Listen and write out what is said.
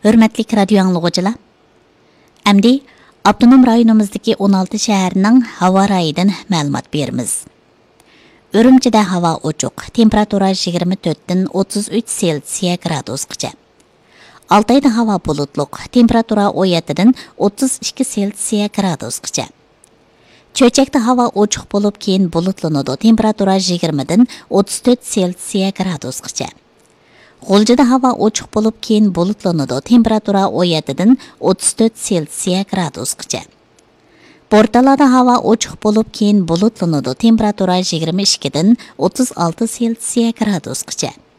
Hürmetlik radio anlıqıcılar. Әмді, Abdunum rayonumuzdaki 16 şəhərinin hava rayıdan məlumat berimiz. Ürümçide hava uçuq, temperatura 24-dən 33 Selsiya gradusqacha. Altayda hava bulutluq, temperatura 17-dən 32 Selsiya gradusqacha. Çöçekdə hava uçuq bulub keyin bulutlanıdı, temperatura 20-dən 34 Selsiya gradusqacha. G'uljida havo ochiq bo'lib keyin bulutlanadi. Temperatura 17 dan 34 Selsiya gradusgacha. Portalada havo ochiq bo'lib keyin bulutlanadi. Temperatura 22 dan 36 Selsiya gradusgacha.